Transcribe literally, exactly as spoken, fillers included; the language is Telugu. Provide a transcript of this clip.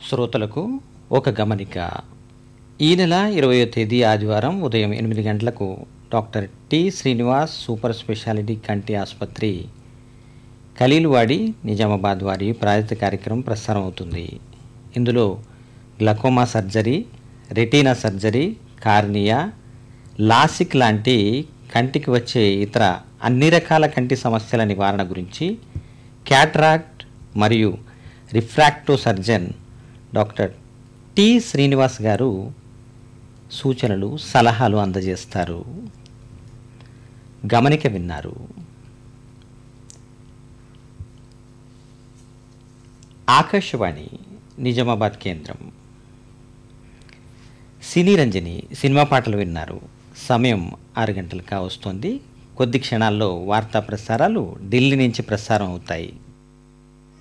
శ్రోతలకు ఒక గమనిక. ఈ నెల ఇరవయో తేదీ ఆదివారం ఉదయం ఎనిమిది గంటలకు doctor T Srinivas super speciality కంటి ఆసుపత్రి ఖలీల్వాడి నిజామాబాద్ వారి ప్రాయోజిత కార్యక్రమం ప్రసారం అవుతుంది. ఇందులో glaucoma surgery, retina surgery, cornea, LASIK లాంటి కంటికి వచ్చే ఇతర అన్ని రకాల కంటి సమస్యల నివారణ గురించి క్యాట్రాక్ట్ మరియు రిఫ్రాక్టో సర్జన్ డాక్టర్ టి శ్రీనివాస్ గారు సూచనలు, సలహాలు అందజేస్తారు. గమనిక విన్నారు. ఆకాశవాణి నిజామాబాద్ కేంద్రం. సినీ రంజని సినిమా పాటలు విన్నారు. సమయం ఆరు గంటలు కావస్తోంది. కొద్ది క్షణాల్లో వార్తా ప్రసారాలు ఢిల్లీ నుంచి ప్రసారం అవుతాయి.